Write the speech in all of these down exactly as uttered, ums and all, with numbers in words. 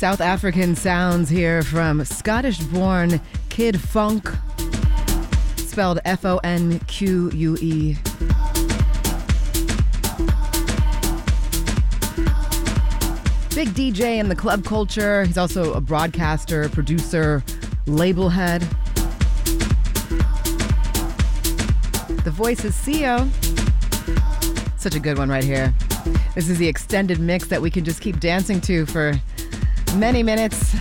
South African sounds here from Scottish-born Kid Funk, spelled F O N Q U E. Big D J in the club culture. He's also a broadcaster, producer, label head. The voice is C O. Such a good one right here. This is the extended mix that we can just keep dancing to for many minutes.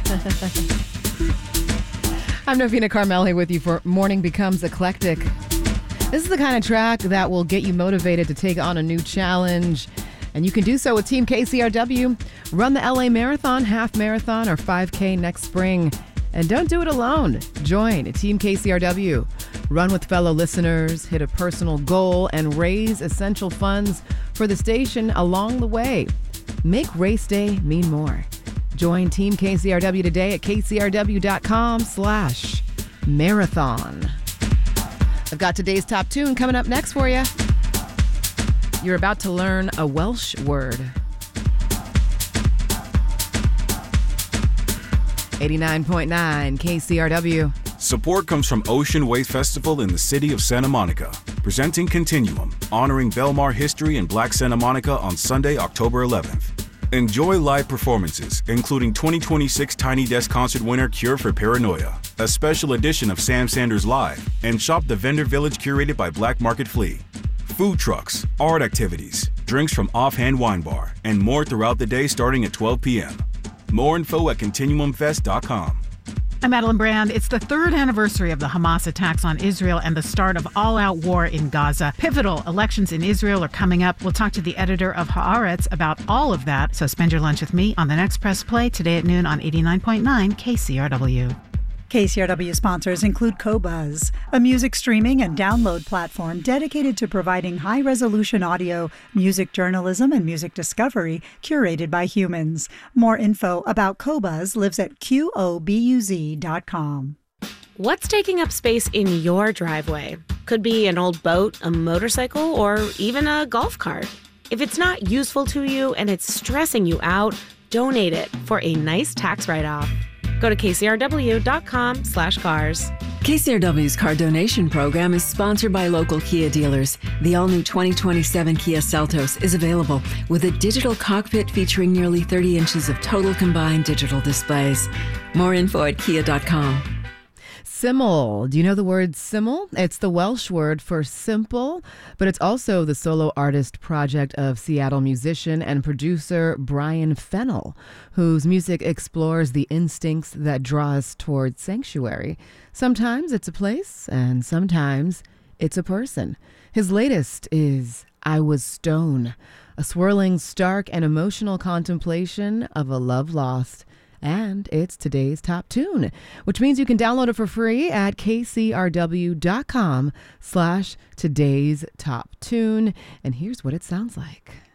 I'm Navina Carmel here with you for Morning Becomes Eclectic. This is the kind of track that will get you motivated to take on a new challenge. And you can do so with Team K C R W. Run the L A Marathon, half marathon, or five K next spring. And don't do it alone. Join Team K C R W. Run with fellow listeners, hit a personal goal, and raise essential funds for the station along the way. Make race day mean more. Join Team K C R W today at kcrw.com slash marathon. I've got today's top tune coming up next for you. You're about to learn a Welsh word. eighty-nine point nine K C R W. Support comes from Ocean Wave Festival in the city of Santa Monica, presenting Continuum, honoring Belmar history in Black Santa Monica on Sunday, October eleventh. Enjoy live performances, including twenty twenty-six Tiny Desk concert winner Cure for Paranoia, a special edition of Sam Sanders Live, and shop the vendor village curated by Black Market Flea. Food trucks, art activities, drinks from Offhand Wine Bar, and more throughout the day starting at twelve p.m. More info at continuum fest dot com. I'm Madeline Brand. It's the third anniversary of the Hamas attacks on Israel and the start of all-out war in Gaza. Pivotal elections in Israel are coming up. We'll talk to the editor of Haaretz about all of that. So spend your lunch with me on the next Press Play today at noon on eighty-nine point nine K C R W. K C R W sponsors include Qobuz, a music streaming and download platform dedicated to providing high-resolution audio, music journalism, and music discovery curated by humans. More info about Qobuz lives at Q O B U Z dot com. What's taking up space in your driveway? Could be an old boat, a motorcycle, or even a golf cart. If it's not useful to you and it's stressing you out, donate it for a nice tax write-off. Go to kcrw.com slash cars. K C R W's car donation program is sponsored by local Kia dealers. The all-new twenty twenty-seven Kia Seltos is available with a digital cockpit featuring nearly thirty inches of total combined digital displays. More info at kia dot com. Simul. Do you know the word simul? It's the Welsh word for simple, but it's also the solo artist project of Seattle musician and producer Brian Fennell, whose music explores the instincts that draw us towards sanctuary. Sometimes it's a place, and sometimes it's a person. His latest is I Was Stone, a swirling, stark, and emotional contemplation of a love lost. And it's today's top tune, which means you can download it for free at kcrw.com slash today's top tune. And here's what it sounds like.